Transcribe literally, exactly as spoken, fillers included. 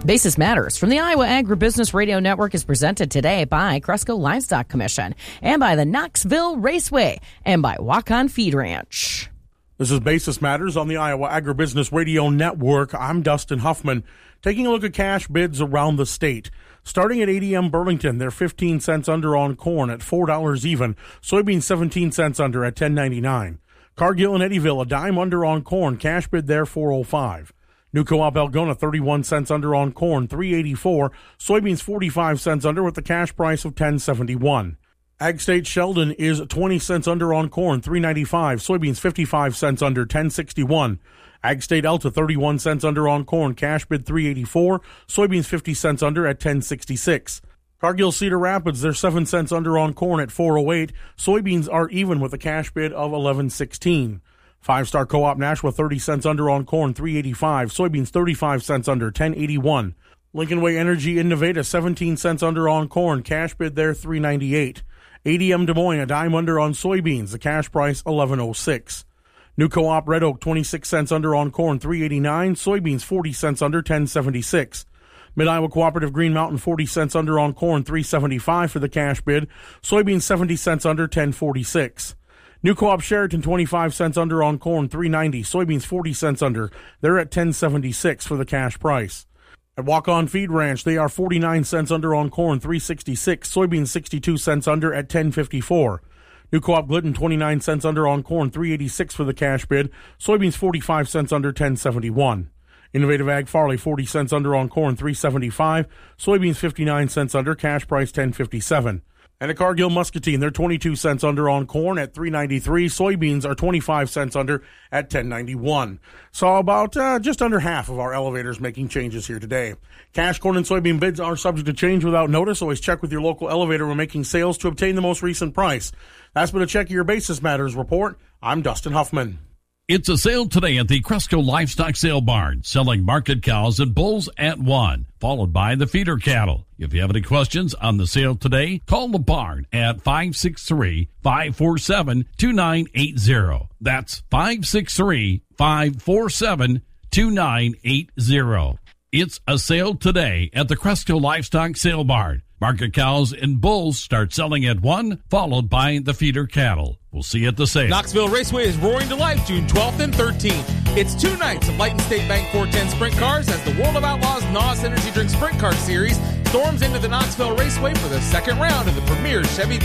Basis Matters from the Iowa Agribusiness Radio Network is presented today by Cresco Livestock Commission and by the Knoxville Raceway and by Walk-On Feed Ranch. This is Basis Matters on the Iowa Agribusiness Radio Network. I'm Dustin Huffman. Taking a look at cash bids around the state. Starting at A D M Burlington, they're fifteen cents under on corn at four dollars even. Soybeans seventeen cents under at ten ninety-nine. Cargill and Eddyville, a dime under on corn. Cash bid there four oh five. New Co-op Algona, thirty-one cents under on corn, three eighty-four. Soybeans forty-five cents under with the cash price of ten seventy-one. Ag State Sheldon is twenty cents under on corn, three ninety-five. Soybeans fifty-five cents under, ten sixty-one. Ag State Alta, thirty-one cents under on corn, cash bid three eighty-four. Soybeans fifty cents under at ten sixty-six. Cargill Cedar Rapids, they're seven cents under on corn at four oh eight. Soybeans are even with a cash bid of eleven sixteen. Five Star Co-op Nashua, thirty cents under on corn, three eighty-five. Soybeans thirty-five cents under, ten eighty-one. Lincoln Way Energy in Nevada, seventeen cents under on corn, cash bid there three ninety-eight. A D M Des Moines, a dime under on soybeans, the cash price eleven oh six. New Co-op Red Oak, twenty-six cents under on corn, three eighty-nine. Soybeans forty cents under, ten seventy-six. Mid-Iowa Cooperative Green Mountain, forty cents under on corn, three seventy-five for the cash bid. Soybeans seventy cents under, ten forty-six. New Co-op Sheraton, twenty-five cents under on corn, three ninety. Soybeans forty cents under. They're at ten seventy-six for the cash price. At Walk-On Feed Ranch, they are forty-nine cents under on corn, three sixty-six. Soybeans sixty-two cents under at ten fifty-four. New Co-op Glidden, twenty-nine cents under on corn, three eighty-six for the cash bid. Soybeans forty-five cents under, ten seventy-one. Innovative Ag Farley, forty cents under on corn, three seventy-five. Soybeans fifty-nine cents under, cash price ten fifty-seven. And at Cargill Muscatine, they're twenty-two cents under on corn at three ninety-three. Soybeans are twenty-five cents under at ten ninety-one. So about uh, just under half of our elevators making changes here today. Cash corn and soybean bids are subject to change without notice. Always check with your local elevator when making sales to obtain the most recent price. That's been a Check Your Basis Matters report. I'm Dustin Huffman. It's a sale today at the Cresco Livestock Sale Barn, selling market cows and bulls at one, followed by the feeder cattle. If you have any questions on the sale today, call the barn at five six three, five four seven, two nine eight zero. That's five six three, five four seven, two nine eight zero. It's a sale today at the Cresco Livestock Sale Barn. Market cows and bulls start selling at one, followed by the feeder cattle. We'll see you at the sale. Knoxville Raceway is roaring to life June twelfth and thirteenth. It's two nights of Light and State Bank four ten Sprint Cars as the World of Outlaws N O S Energy Drink Sprint Car Series storms into the Knoxville Raceway for the second round of the premier Chevy